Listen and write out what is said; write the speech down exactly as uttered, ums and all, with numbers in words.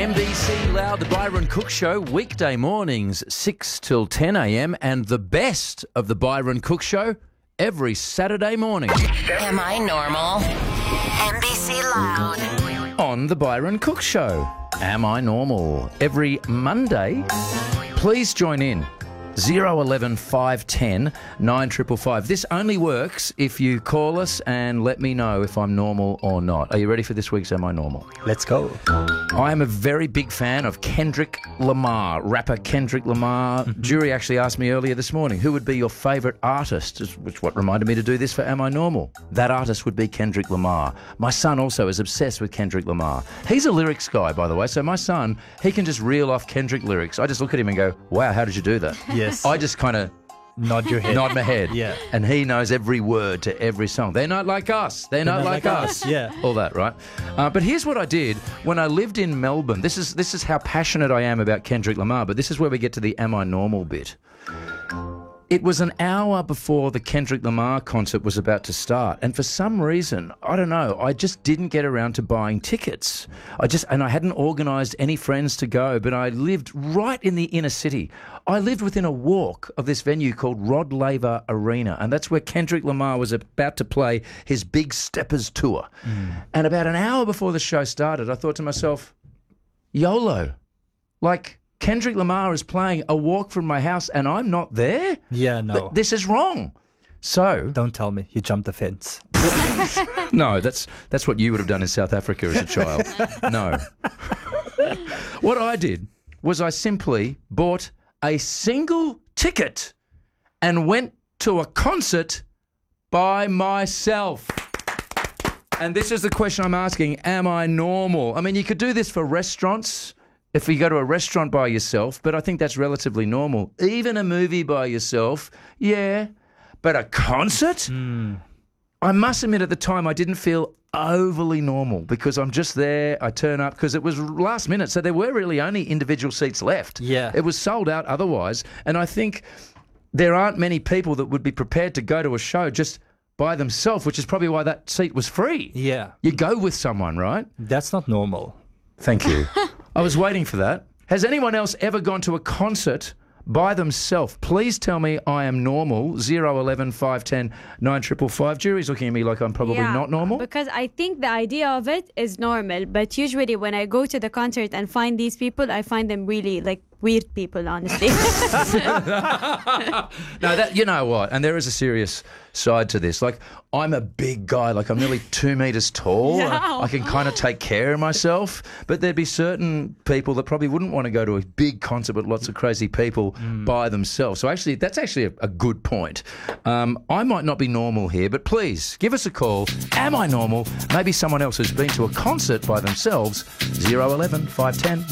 M B C Loud, the Byron Cook Show, weekday mornings, six till ten a m, and the best of the Byron Cook Show every Saturday morning. Am I normal? M B C Loud. On the Byron Cook Show. Am I normal? Every Monday. Please join in. zero eleven five ten nine five five. This only works if you call us and let me know if I'm normal or not. Are you ready for this week's Am I Normal? Let's go. I am a very big fan of Kendrick Lamar, rapper Kendrick Lamar. Jury actually asked me earlier this morning, who would be your favourite artist? Which is what reminded me to do this for Am I Normal? That artist would be Kendrick Lamar. My son also is obsessed with Kendrick Lamar. He's a lyrics guy, by the way, so my son, he can just reel off Kendrick lyrics. I just look at him and go, wow, how did you do that? Yes. I just kind of Nod your head. nod my head. Yeah. And he knows every word to every song. They're not like us. They're, not, not like, like us. us. Yeah. All that, right? Uh, but here's what I did when I lived in Melbourne. This is this is how passionate I am about Kendrick Lamar, but this is where we get to the Am I Normal bit. It was an hour before the Kendrick Lamar concert was about to start, and for some reason, I don't know, I just didn't get around to buying tickets. I just and I hadn't organised any friends to go, but I lived right in the inner city. I lived within a walk of this venue called Rod Laver Arena, and that's where Kendrick Lamar was about to play his Big Steppers tour. Mm. And about an hour before the show started, I thought to myself, YOLO, like, Kendrick Lamar is playing a walk from my house and I'm not there? Yeah, no. Th- this is wrong. So... Don't tell me. You jumped the fence. No, that's that's what you would have done in South Africa as a child. No. What I did was I simply bought a single ticket and went to a concert by myself. And this is the question I'm asking, am I normal? I mean, you could do this for restaurants... If you go to a restaurant by yourself, but I think that's relatively normal. Even a movie by yourself, yeah. But a concert? Mm. I must admit at the time I didn't feel overly normal because I'm just there, I turn up, because it was last minute, so there were really only individual seats left. Yeah. It was sold out otherwise, and I think there aren't many people that would be prepared to go to a show just by themselves, which is probably why that seat was free. Yeah. You go with someone, right? That's not normal. Thank you. I was waiting for that. Has anyone else ever gone to a concert by themselves? Please tell me I am normal. zero eleven five ten nine five five. Jury's looking at me like I'm probably yeah, not normal. Because I think the idea of it is normal, but usually when I go to the concert and find these people, I find them really like weird people, honestly. No, that you know what, and there is a serious side to this. Like, I'm a big guy, like I'm nearly two metres tall. Yeah. I, I can kind of take care of myself, but there'd be certain people that probably wouldn't want to go to a big concert with lots of crazy people mm. by themselves. So actually, that's actually a, a good point. Um, I might not be normal here, but please give us a call. Am I normal? Maybe someone else has been to a concert by themselves. zero eleven five ten